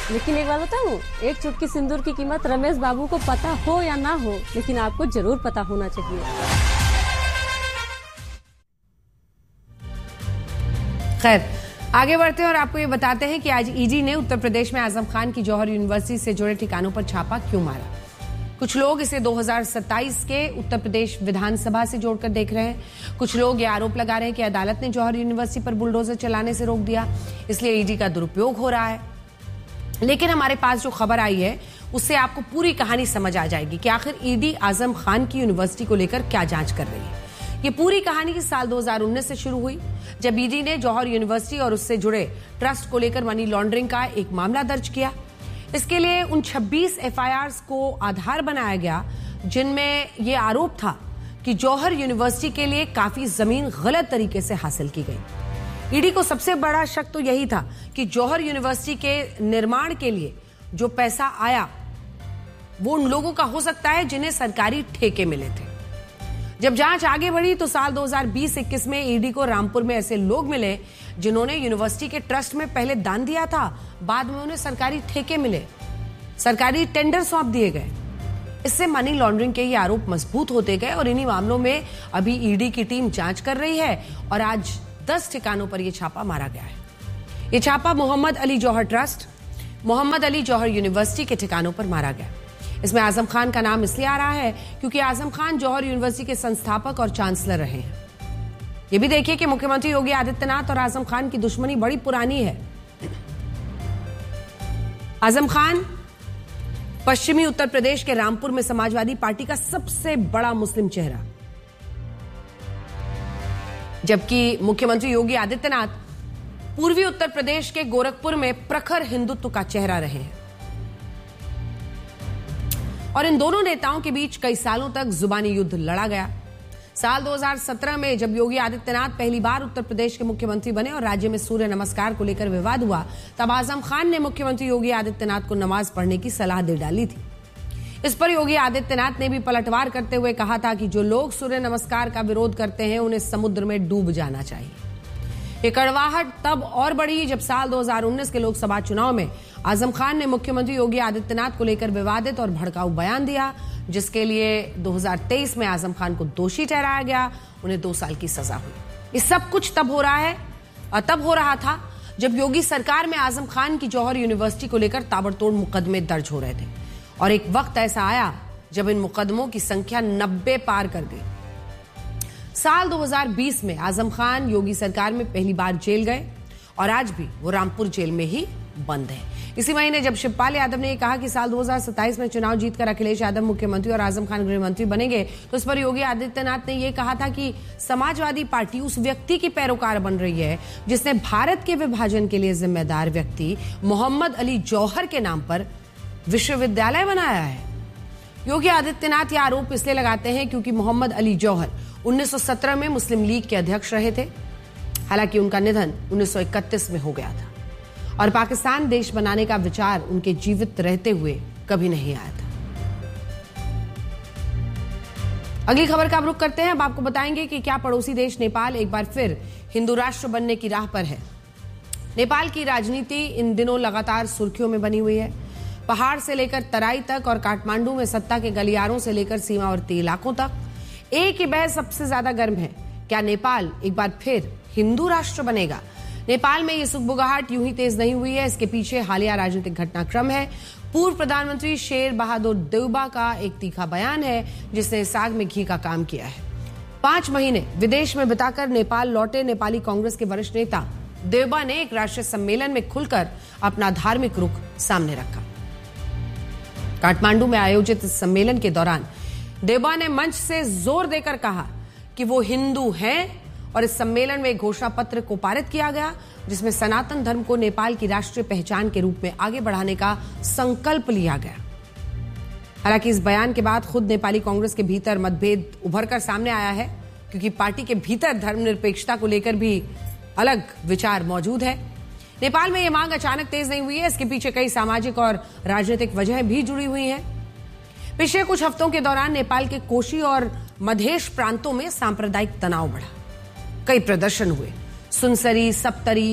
लेकिन एक बात बताऊं, एक चुटकी सिंदूर की कीमत रमेश बाबू को पता हो या ना हो, लेकिन आपको जरूर पता होना चाहिए। खैर, आगे बढ़ते हैं और आपको ये बताते हैं कि आज ईडी ने उत्तर प्रदेश में आजम खान की जौहर यूनिवर्सिटी से जुड़े ठिकानों पर छापा क्यों मारा। कुछ लोग इसे 2027 के उत्तर प्रदेश विधानसभा से जोड़कर देख रहे हैं। कुछ लोग ये आरोप लगा रहे हैं कि अदालत ने जौहर यूनिवर्सिटी पर बुलडोजर चलाने से रोक दिया, इसलिए ईडी का दुरुपयोग हो रहा है। लेकिन हमारे पास जो खबर आई है उससे आपको पूरी कहानी समझ आ जाएगी कि आखिर ईडी आजम खान की यूनिवर्सिटी को लेकर क्या जांच कर रही है। ये पूरी कहानी साल 2019 से शुरू हुई, जब ईडी ने जौहर यूनिवर्सिटी और उससे जुड़े ट्रस्ट को लेकर मनी लॉन्ड्रिंग का एक मामला दर्ज किया। इसके लिए उन 26 एफआईआर्स को आधार बनाया गया, जिनमें यह आरोप था कि जौहर यूनिवर्सिटी के लिए काफी जमीन गलत तरीके से हासिल की गई। ईडी को सबसे बड़ा शक तो यही था कि जौहर यूनिवर्सिटी के निर्माण के लिए जो पैसा आया वो उन लोगों का हो सकता है जिन्हें सरकारी ठेके मिले थे। जब जांच आगे बढ़ी तो साल 2020-21 में ईडी को रामपुर में ऐसे लोग मिले जिन्होंने यूनिवर्सिटी के ट्रस्ट में पहले दान दिया था, बाद में उन्हें सरकारी ठेके मिले, सरकारी टेंडर सौंप दिए गए। इससे मनी लॉन्ड्रिंग के ये आरोप मजबूत होते गए और इन्हीं मामलों में अभी ईडी की टीम जांच कर रही है और आज 10 ठिकानों पर यह छापा मारा गया है। यह छापा मोहम्मद अली जौहर ट्रस्ट, मोहम्मद अली जौहर यूनिवर्सिटी के ठिकानों पर मारा गया। इसमें आजम खान का नाम इसलिए आ रहा है क्योंकि आजम खान जौहर यूनिवर्सिटी के संस्थापक और चांसलर रहे हैं। ये भी देखिए कि मुख्यमंत्री योगी आदित्यनाथ और आजम खान की दुश्मनी बड़ी पुरानी है। आजम खान पश्चिमी उत्तर प्रदेश के रामपुर में समाजवादी पार्टी का सबसे बड़ा मुस्लिम चेहरा, जबकि मुख्यमंत्री योगी आदित्यनाथ पूर्वी उत्तर प्रदेश के गोरखपुर में प्रखर हिंदुत्व का चेहरा रहे हैं। और इन दोनों नेताओं के बीच कई सालों तक जुबानी युद्ध लड़ा गया। साल 2017 में जब योगी आदित्यनाथ पहली बार उत्तर प्रदेश के मुख्यमंत्री बने और राज्य में सूर्य नमस्कार को लेकर विवाद हुआ, तब आजम खान ने मुख्यमंत्री योगी आदित्यनाथ को नमाज पढ़ने की सलाह दे डाली थी। इस पर योगी आदित्यनाथ ने भी पलटवार करते हुए कहा था कि जो लोग सूर्य नमस्कार का विरोध करते हैं उन्हें समुद्र में डूब जाना चाहिए। ये कड़वाहट तब और बढ़ी जब साल 2019 के लोकसभा चुनाव में आजम खान ने मुख्यमंत्री योगी आदित्यनाथ को लेकर विवादित और भड़काऊ बयान दिया, जिसके लिए 2023 में आजम खान को दोषी ठहराया गया। उन्हें 2 साल की सजा हुई। ये सब कुछ तब हो रहा था जब योगी सरकार में आजम खान की जौहर यूनिवर्सिटी को लेकर ताबड़तोड़ मुकदमे दर्ज हो रहे थे। और एक वक्त ऐसा आया जब इन मुकदमों की संख्या 90 पार कर गई। साल 2020 में आजम खान योगी सरकार में पहली बार जेल गए और आज भी वो रामपुर जेल में ही बंद है। इसी महीने जब शिवपाल यादव ने कहा कि साल 2027 में चुनाव जीतकर अखिलेश यादव मुख्यमंत्री और आजम खान गृह मंत्री बनेंगे, तो इस पर योगी आदित्यनाथ ने यह कहा था कि समाजवादी पार्टी उस व्यक्ति की पैरोकार बन रही है जिसने भारत के विभाजन के लिए जिम्मेदार व्यक्ति मोहम्मद अली जौहर के नाम पर विश्वविद्यालय बनाया है। योगी आदित्यनाथ यह आरोप इसलिए लगाते हैं क्योंकि मोहम्मद अली जौहर 1917 में मुस्लिम लीग के अध्यक्ष रहे थे। हालांकि उनका निधन 1931 में हो गया था और पाकिस्तान देश बनाने का विचार उनके जीवित रहते हुए कभी नहीं आया था। अगली खबर का रुख करते हैं। अब आपको बताएंगे कि क्या पड़ोसी देश नेपाल एक बार फिर हिंदू राष्ट्र बनने की राह पर है। नेपाल की राजनीति इन दिनों लगातार सुर्खियों में बनी हुई है। पहाड़ से लेकर तराई तक और काठमांडू में सत्ता के गलियारों से लेकर सीमावर्ती इलाकों तक एक ही बहस सबसे ज्यादा गर्म है, क्या नेपाल एक बार फिर हिंदू राष्ट्र बनेगा। नेपाल में ये सुगबुगाहट यूं ही तेज नहीं हुई है, इसके पीछे हालिया राजनीतिक घटनाक्रम है। पूर्व प्रधानमंत्री शेर बहादुर देउबा का एक तीखा बयान है जिसने साग में घी का काम किया है। 5 महीने विदेश में बिताकर नेपाल लौटे नेपाली कांग्रेस के वरिष्ठ नेता देउबा ने एक राष्ट्रीय सम्मेलन में खुलकर अपना धार्मिक रुख सामने रखा। काठमांडू में आयोजित इस सम्मेलन के दौरान देउबा ने मंच से जोर देकर कहा कि वो हिंदू हैं और इस सम्मेलन में एक घोषणा पत्र को पारित किया गया जिसमें सनातन धर्म को नेपाल की राष्ट्रीय पहचान के रूप में आगे बढ़ाने का संकल्प लिया गया। हालांकि इस बयान के बाद खुद नेपाली कांग्रेस के भीतर मतभेद उभरकर सामने आया है, क्योंकि पार्टी के भीतर धर्मनिरपेक्षता को लेकर भी अलग विचार मौजूद है। नेपाल में यह मांग अचानक तेज नहीं हुई है, इसके पीछे कई सामाजिक और राजनीतिक वजहें भी जुड़ी हुई हैं। पिछले कुछ हफ्तों के दौरान नेपाल के कोशी और मधेश प्रांतों में सांप्रदायिक तनाव बढ़ा। कई प्रदर्शन हुए। सुनसरी, सप्तरी,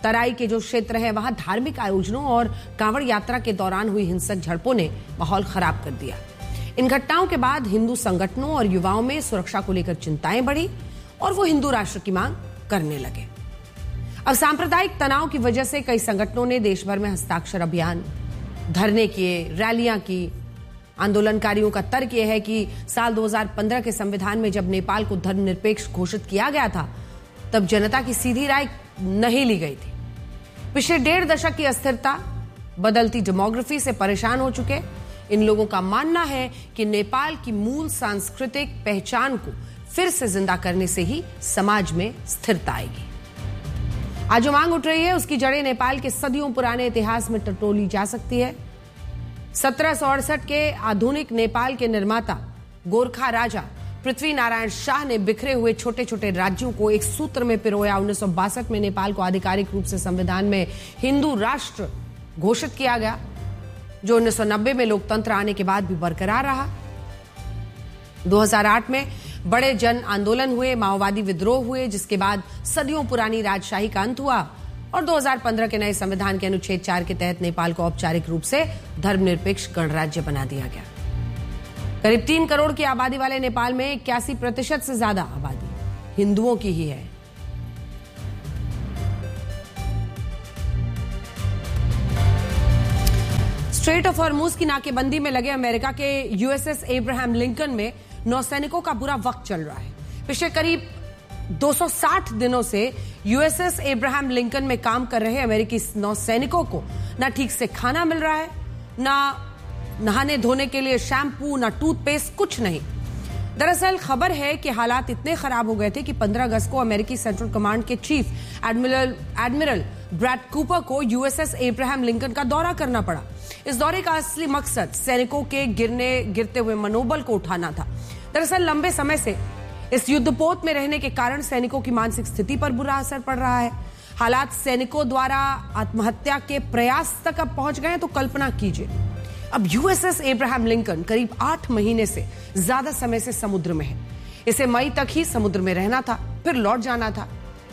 तराई के जो क्षेत्र है वहां धार्मिक आयोजनों और कांवड़ यात्रा के दौरान हुई हिंसक झड़पों ने माहौल खराब कर दिया। इन घटनाओं के बाद हिंदू संगठनों और युवाओं में सुरक्षा को लेकर चिंताएं बढ़ी और वो हिंदू राष्ट्र की मांग करने लगे। अब सांप्रदायिक तनाव की वजह से कई संगठनों ने देश भर में हस्ताक्षर अभियान, धरने किए, रैलियां की। आंदोलनकारियों का तर्क यह है कि साल 2015 के संविधान में जब नेपाल को धर्मनिरपेक्ष घोषित किया गया था तब जनता की सीधी राय नहीं ली गई थी। पिछले 1.5 दशक की अस्थिरता, बदलती डेमोग्राफी से परेशान हो चुके इन लोगों का मानना है कि नेपाल की मूल सांस्कृतिक पहचान को फिर से जिंदा करने से ही समाज में स्थिरता आएगी। आज जो मांग उठ रही है उसकी जड़ें नेपाल के सदियों पुराने इतिहास में टटोली जा सकती है। 1768 के आधुनिक नेपाल के निर्माता गोरखा राजा पृथ्वी नारायण शाह ने बिखरे हुए छोटे छोटे राज्यों को एक सूत्र में पिरोया। 1962 में नेपाल को आधिकारिक रूप से संविधान में हिंदू राष्ट्र घोषित किया गया, जो 1990 में लोकतंत्र आने के बाद भी बरकरार रहा। 2008 में बड़े जन आंदोलन हुए, माओवादी विद्रोह हुए, जिसके बाद सदियों पुरानी राजशाही का अंत हुआ और 2015 के नए संविधान के अनुच्छेद 4 के तहत नेपाल को औपचारिक रूप से धर्मनिरपेक्ष गणराज्य बना दिया गया। करीब 3 करोड़ की आबादी वाले नेपाल में 81% से ज्यादा आबादी हिंदुओं की ही है। स्ट्रेट ऑफ हॉर्मुज की नाकेबंदी में लगे अमेरिका के यूएसएस एब्राहम लिंकन में नौसैनिकों का बुरा वक्त चल रहा है। पिछले करीब 260 दिनों से यूएसएस एब्राहम लिंकन में काम कर रहे अमेरिकी नौसैनिकों को ना ठीक से खाना मिल रहा है, ना नहाने धोने के लिए शैम्पू, ना टूथपेस्ट, कुछ नहीं। दरअसल खबर है कि हालात इतने खराब हो गए थे कि 15 अगस्त को अमेरिकी सेंट्रल कमांड के चीफ एडमिरल ब्रैड कूपर को यूएसएस एब्राहम लिंकन का दौरा करना पड़ा। इस दौरे का असली मकसद सैनिकों के गिरते हुए मनोबल को उठाना था। दरअसल लंबे समय से इस युद्धपोत में रहने के कारण सैनिकों की मानसिक स्थिति पर बुरा असर पड़ रहा है। हालात सैनिकों द्वारा आत्महत्या के प्रयास तक अब पहुंच गए हैं, तो कल्पना कीजिए। अब यूएसएस एब्राहम लिंकन करीब 8 महीने से ज्यादा समय से समुद्र में है। इसे मई तक ही समुद्र में रहना था, फिर लौट जाना था,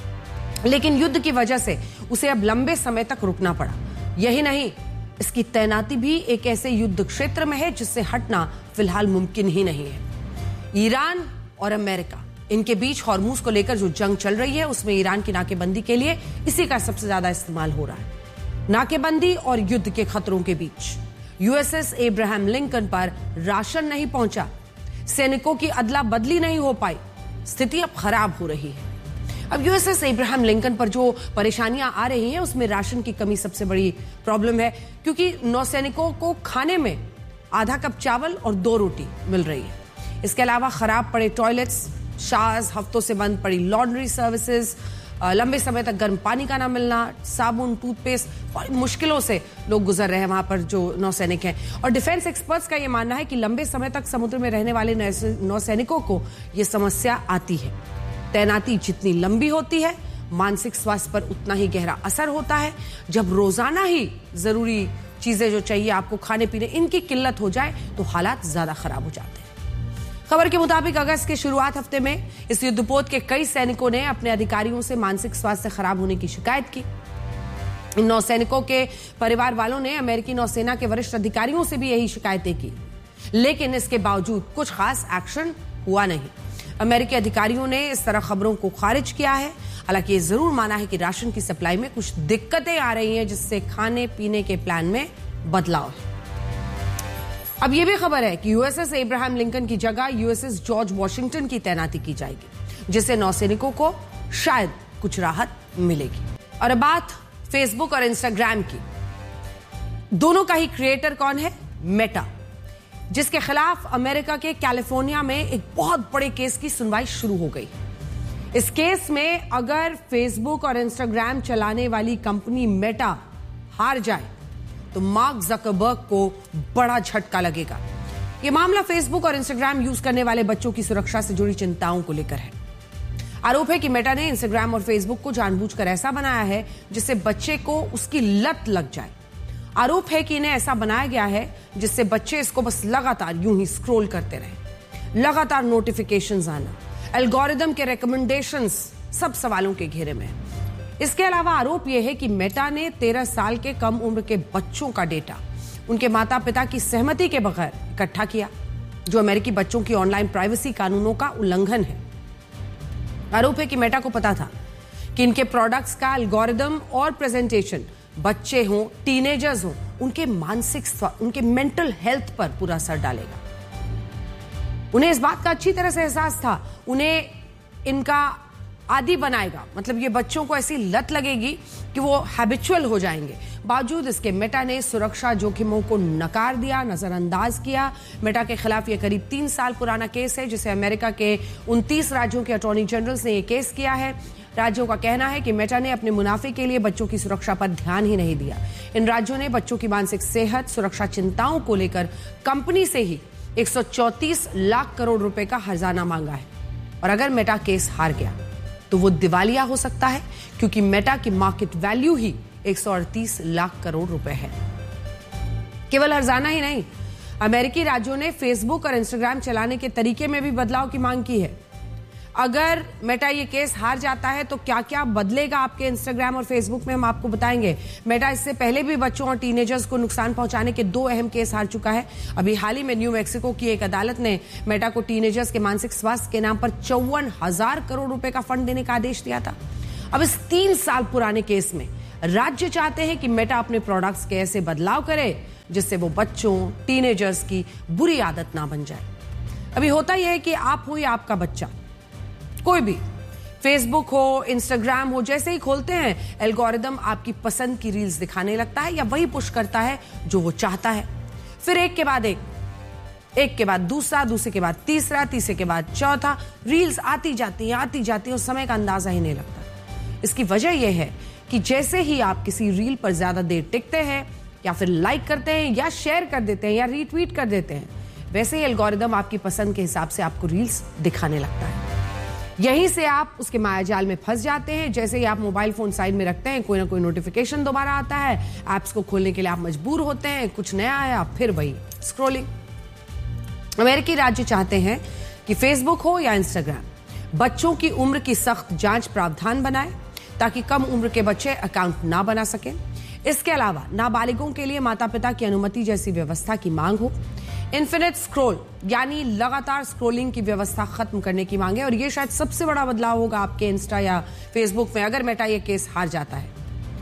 लेकिन युद्ध की वजह से उसे अब लंबे समय तक रुकना पड़ा। यही नहीं, इसकी तैनाती भी एक ऐसे युद्ध क्षेत्र में है जिससे हटना फिलहाल मुमकिन ही नहीं है। ईरान और अमेरिका, इनके बीच हॉर्मुज को लेकर जो जंग चल रही है उसमें ईरान की नाकेबंदी के लिए इसी का सबसे ज्यादा इस्तेमाल हो रहा है। नाकेबंदी और युद्ध के खतरों के बीच यूएसएस एब्राहम लिंकन पर राशन नहीं पहुंचा, सैनिकों की अदला बदली नहीं हो पाई, स्थिति अब खराब हो रही है। अब यूएसएस एब्राहम लिंकन पर जो परेशानियां आ रही हैं उसमें राशन की कमी सबसे बड़ी प्रॉब्लम है, क्योंकि नौसैनिकों को खाने में आधा कप चावल और 2 रोटी मिल रही है। इसके अलावा खराब पड़े टॉयलेट्स, शावर्स, हफ्तों से बंद पड़ी लॉन्ड्री सर्विसेज, लंबे समय तक गर्म पानी का ना मिलना, साबुन, टूथपेस्ट, बड़ी मुश्किलों से लोग गुजर रहे हैं वहां पर जो नौसैनिक हैं। और डिफेंस एक्सपर्ट्स का यह मानना है कि लंबे समय तक समुद्र में रहने वाले नौसैनिकों को यह समस्या आती है। तैनाती जितनी लंबी होती है, मानसिक स्वास्थ्य पर उतना ही गहरा असर होता है। जब रोजाना ही जरूरी चीजें जो चाहिए आपको खाने पीने, इनकी किल्लत हो जाए तो हालात ज्यादा खराब हो जाते हैं। खबर के मुताबिक अगस्त के शुरुआत हफ्ते में इस युद्धपोत के कई सैनिकों ने अपने अधिकारियों से मानसिक स्वास्थ्य खराब होने की शिकायत की। इन नौसैनिकों के परिवार वालों ने अमेरिकी नौसेना के वरिष्ठ अधिकारियों से भी यही शिकायतें की, लेकिन इसके बावजूद कुछ खास एक्शन हुआ नहीं। अमेरिकी अधिकारियों ने इस तरह खबरों को खारिज किया है। हालांकि ये जरूर माना है कि राशन की सप्लाई में कुछ दिक्कतें आ रही हैं, जिससे खाने पीने के प्लान में बदलाव है। अब यह भी खबर है कि यूएसएस एब्राहम लिंकन की जगह यूएसएस जॉर्ज वॉशिंगटन की तैनाती की जाएगी, जिससे नौसैनिकों को शायद कुछ राहत मिलेगी। और अब बात फेसबुक और इंस्टाग्राम की। दोनों का ही क्रिएटर कौन है? मेटा, जिसके खिलाफ अमेरिका के कैलिफोर्निया में एक बहुत बड़े केस की सुनवाई शुरू हो गई। इस केस में अगर फेसबुक और इंस्टाग्राम चलाने वाली कंपनी मेटा हार जाए तो मार्क जकरबर्ग को बड़ा झटका लगेगा। यह मामला फेसबुक और इंस्टाग्राम यूज करने वाले बच्चों की सुरक्षा से जुड़ी चिंताओं को लेकर है। आरोप है कि मेटा ने इंस्टाग्राम और फेसबुक को जानबूझकर ऐसा बनाया है जिससे बच्चे को उसकी लत लग जाए। आरोप है कि इन्हें ऐसा बनाया गया है जिससे बच्चे इसको बस लगातार यूं ही स्क्रॉल करते रहे, लगातार नोटिफिकेशंस आना, एल्गोरिदम के रिकमेंडेशंस सब सवालों के घेरे में। इसके अलावा आरोप यह है कि मेटा ने 13 साल के कम उम्र के बच्चों का डेटा उनके माता पिता की सहमति के बगैर इकट्ठा किया, जो अमेरिकी बच्चों की ऑनलाइन प्राइवेसी कानूनों का उल्लंघन है। आरोप है कि मेटा को पता था कि इनके प्रोडक्ट्स का एल्गोरिदम और प्रेजेंटेशन बच्चे हों, टीनेजर्स हों, उनके मानसिक स्वास्थ्य, उनके मेंटल हेल्थ पर पूरा असर डालेगा। उन्हें इस बात का अच्छी तरह से एहसास था, उन्हें इनका आदी बनाएगा, मतलब ये बच्चों को ऐसी लत लगेगी कि वो हैबिचुअल हो जाएंगे। बावजूद इसके मेटा ने सुरक्षा जोखिमों को नकार दिया, नजरअंदाज किया। मेटा के खिलाफ ये करीब 3 साल पुराना केस है, जिसे अमेरिका के 29 राज्यों के अटॉर्नी जनरल्स ने ये केस किया है। राज्यों का कहना है कि मेटा ने अपने मुनाफे के लिए बच्चों की सुरक्षा पर ध्यान ही नहीं दिया। इन राज्यों ने बच्चों की मानसिक सेहत, सुरक्षा चिंताओं को लेकर कंपनी से ही 134 लाख करोड़ रुपए का हर्जाना मांगा है। और अगर मेटा केस हार गया तो वो दिवालिया हो सकता है, क्योंकि मेटा की मार्केट वैल्यू ही 138 लाख करोड़ रुपए है। केवल हर्जाना ही नहीं, अमेरिकी राज्यों ने फेसबुक और इंस्टाग्राम चलाने के तरीके में भी बदलाव की मांग की है। अगर मेटा ये केस हार जाता है तो क्या क्या बदलेगा आपके इंस्टाग्राम और फेसबुक में, हम आपको बताएंगे। मेटा इससे पहले भी बच्चों और टीनेजर्स को नुकसान पहुंचाने के 2 अहम केस हार चुका है। अभी हाल ही में न्यू मैक्सिको की एक अदालत ने मेटा को टीनेजर्स के मानसिक स्वास्थ्य के नाम पर 54,000 करोड़ रुपए का फंड देने का आदेश दिया था। अब इस 3 साल पुराने केस में राज्य चाहते हैं कि मेटा अपने प्रोडक्ट्स के ऐसे बदलाव करे जिससे वो बच्चों, टीनेजर्स की बुरी आदत ना बन जाए। अभी होता यह है कि आप हो या आपका बच्चा, कोई भी फेसबुक हो, इंस्टाग्राम हो, जैसे ही खोलते हैं एल्गोरिदम आपकी पसंद की रील्स दिखाने लगता है या वही पुश करता है जो वो चाहता है। फिर एक के बाद एक के बाद दूसरा, दूसरे के बाद तीसरा, तीसरे के बाद चौथा, रील्स आती जाती हैं और समय का अंदाजा ही नहीं लगता। इसकी वजह यह है कि जैसे ही आप किसी रील पर ज्यादा देर टिकते हैं या फिर लाइक करते हैं या शेयर कर देते हैं या रीट्वीट कर देते हैं, वैसे ही एल्गोरिदम आपकी पसंद के हिसाब से आपको रील्स दिखाने लगता है। यहीं से आप उसके मायाजाल में फंस जाते हैं। जैसे ही आप मोबाइल फोन साइड में रखते हैं, कोई ना कोई नोटिफिकेशन दोबारा आता है, ऐप्स को खोलने के लिए आप मजबूर होते हैं, कुछ नया आया, फिर वही स्क्रॉलिंग। अमेरिकी राज्य चाहते हैं कि फेसबुक हो या इंस्टाग्राम बच्चों की उम्र की सख्त जांच प्रावधान बनाए ताकि कम उम्र के बच्चे अकाउंट ना बना सकें। इसके अलावा नाबालिगों के लिए माता पिता की अनुमति जैसी व्यवस्था की मांग हो। इन्फिनिट स्क्रॉल यानी लगातार स्क्रॉलिंग की व्यवस्था खत्म करने की मांग है, और ये शायद सबसे बड़ा बदलाव होगा आपके इंस्टा या फेसबुक में अगर मेटा ये केस हार जाता है।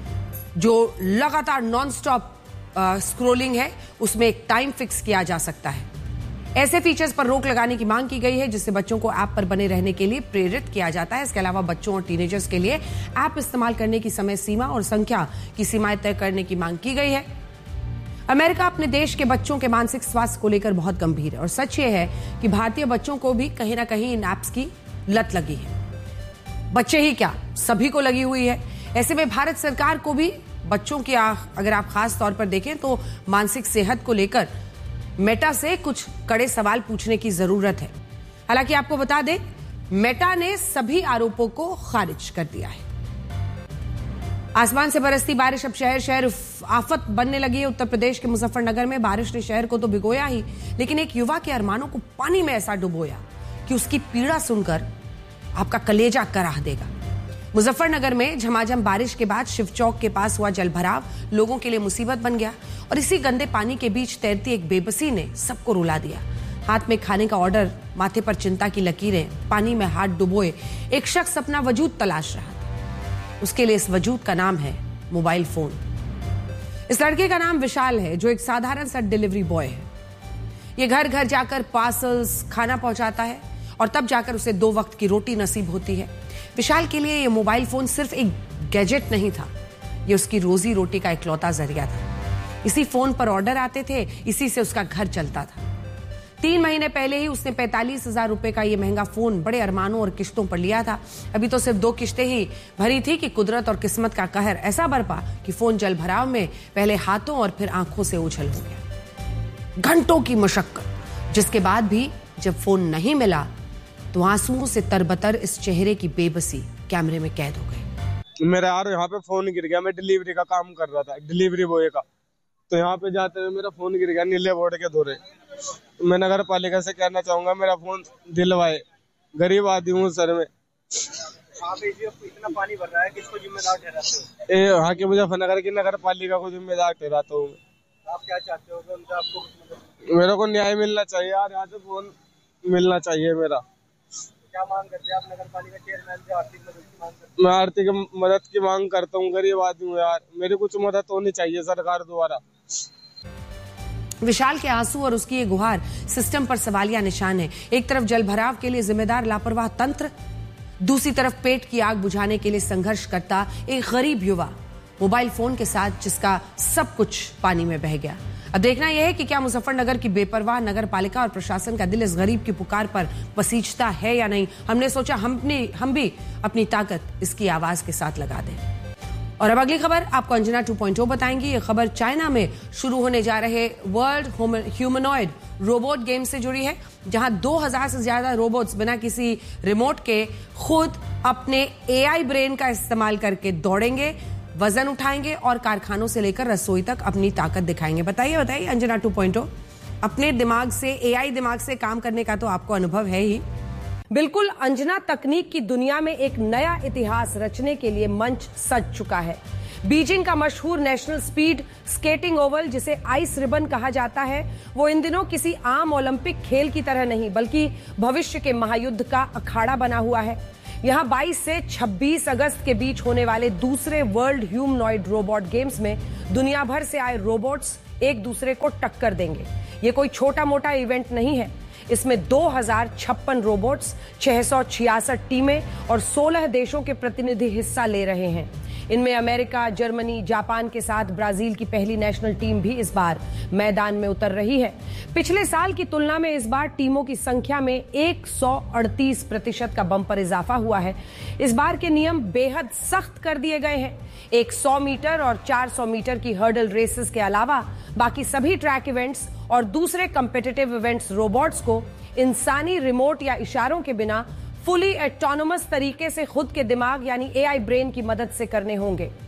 जो लगातार नॉन स्टॉप स्क्रॉलिंग है उसमें एक टाइम फिक्स किया जा सकता है। ऐसे फीचर्स पर रोक लगाने की मांग की गई है जिससे बच्चों को ऐप पर बने रहने के लिए प्रेरित किया जाता है। इसके अलावा बच्चों और टीनेजर्स के लिए ऐप इस्तेमाल करने की समय सीमा और संख्या की सीमाएं तय करने की मांग की गई है। अमेरिका अपने देश के बच्चों के मानसिक स्वास्थ्य को लेकर बहुत गंभीर है, और सच ये है कि भारतीय बच्चों को भी कहीं ना कहीं इन ऐप्स की लत लगी है। बच्चे ही क्या, सभी को लगी हुई है। ऐसे में भारत सरकार को भी बच्चों की अगर आप खास तौर पर देखें तो मानसिक सेहत को लेकर मेटा से कुछ कड़े सवाल पूछने की जरूरत है। हालांकि आपको बता दें, मेटा ने सभी आरोपों को खारिज कर दिया है। आसमान से बरसती बारिश अब शहर शहर आफत बनने लगी है। उत्तर प्रदेश के मुजफ्फरनगर में बारिश ने शहर को तो भिगोया ही, लेकिन एक युवा के अरमानों को पानी में ऐसा डुबोया कि उसकी पीड़ा सुनकर आपका कलेजा कराह देगा। मुजफ्फरनगर में झमाझम बारिश के बाद शिव चौक के पास हुआ जलभराव लोगों के लिए मुसीबत बन गया, और इसी गंदे पानी के बीच तैरती एक बेबसी ने सबको रुला दिया। हाथ में खाने का ऑर्डर, माथे पर चिंता की लकीरें, पानी में हाथ डुबोए एक शख्स अपना वजूद तलाश रहा था। उसके लिए इस वजूद का नाम है मोबाइल फोन। इस लड़के का नाम विशाल है, जो एक साधारण सा डिलीवरी बॉय है। ये घर घर जाकर पार्सल्स, खाना पहुंचाता है, और तब जाकर उसे 2 वक्त की रोटी नसीब होती है। विशाल के लिए ये मोबाइल फोन सिर्फ एक गैजेट नहीं था, ये उसकी रोजी रोटी का इकलौता जरिया था। इसी फोन पर ऑर्डर आते थे, इसी से उसका घर चलता था। 3 महीने पहले ही उसने 45,000 रुपए का ये महंगा फोन बड़े अरमानों और किश्तों पर लिया था। अभी तो सिर्फ 2 किश्तें ही भरी थी कि कुदरत और किस्मत का कहर ऐसा बरपा कि फोन जल भराव में पहले हाथों और फिर आंखों से ओझल हो गया। घंटों की मशक्कत, जिसके बाद भी जब फोन नहीं मिला तो आंसुओं से तरबतर इस चेहरे की बेबसी कैमरे में कैद हो गई। मेरा यार यहाँ पे फोन गिर गया। मैं डिलीवरी का काम कर रहा था, डिलीवरी बॉय का, तो यहाँ पे जाते हुए मेरा फोन गिर गया नीले बोर्ड के धोरे। मैं नगर पालिका से कहना चाहूंगा मेरा फोन दिलवाए, गरीब आदमी हूँ सर में। वहाँ पे इतना पानी भर रहा है, किसको जिम्मेदार ठहराते हो? यहाँ के मुजफ्फरनगर की नगर पालिका को जिम्मेदार ठहराता हूँ। आप क्या चाहते हो? उनसे आपको मेरे को न्याय मिलना चाहिए यार, यहाँ से फोन मिलना चाहिए मेरा। क्या मांग करते हैं आप नगर पालिका चेयरमैन से? आर्थिक मदद की मांग करते मैं आर्थिक मदद की मांग करता हूँ, गरीब आदमी हूँ यार, मेरी कुछ मदद होनी चाहिए सरकार द्वारा। विशाल के आंसू और उसकी ये गुहार सिस्टम पर सवालिया निशान है। एक तरफ जलभराव के लिए जिम्मेदार लापरवाह तंत्र, दूसरी तरफ पेट की आग बुझाने के लिए संघर्ष करता एक गरीब युवा मोबाइल फोन के साथ, जिसका सब कुछ पानी में बह गया। अब देखना यह है कि क्या मुजफ्फरनगर की बेपरवाह नगर पालिका और प्रशासन का दिल इस गरीब की पुकार पर पसीजता है या नहीं। हमने सोचा हम भी अपनी ताकत इसकी आवाज के साथ लगा दें। और अब अगली खबर आपको अंजना 2.0 बताएंगी। ये खबर चाइना में शुरू होने जा रहे वर्ल्ड ह्यूमनॉइड रोबोट गेम से जुड़ी है, जहां 2000 से ज्यादा रोबोट्स बिना किसी रिमोट के खुद अपने एआई ब्रेन का इस्तेमाल करके दौड़ेंगे, वजन उठाएंगे और कारखानों से लेकर रसोई तक अपनी ताकत दिखाएंगे। बताइए अंजना 2.0, अपने दिमाग से, एआई दिमाग से काम करने का तो आपको अनुभव है ही। बिल्कुल, अंजना तकनीक की दुनिया में एक नया इतिहास रचने के लिए मंच सज चुका है। बीजिंग का मशहूर नेशनल स्पीड स्केटिंग ओवल, जिसे आइस रिबन कहा जाता है, वो इन दिनों किसी आम ओलंपिक खेल की तरह नहीं बल्कि भविष्य के महायुद्ध का अखाड़ा बना हुआ है। यहां 22 से 26 अगस्त के बीच होने वाले दूसरे वर्ल्ड ह्यूमनॉइड रोबोट गेम्स में दुनिया भर से आए रोबोट्स एक दूसरे को टक्कर देंगे। ये कोई छोटा मोटा इवेंट नहीं है। इसमें 2056 रोबोट्स, 666 टीमें और 16 देशों के प्रतिनिधि हिस्सा ले रहे हैं। इनमें अमेरिका, जर्मनी, जापान के साथ ब्राजील की पहली नेशनल टीम भी इस बार मैदान में उतर रही है। पिछले साल की तुलना में इस बार टीमों की संख्या में 138% का बम्पर इजाफा हुआ है। इस बार के नियम बेहद सख्त कर दिए गए हैं। एक 100 मीटर और 400 मीटर की हर्डल रेसेस के अलावा बाकी सभी ट्रैक इवेंट्स और दूसरे कॉम्पिटिटिव इवेंट्स रोबोट्स को इंसानी रिमोट या इशारों के बिना फुली ऑटोनोमस तरीके से खुद के दिमाग यानी एआई ब्रेन की मदद से करने होंगे।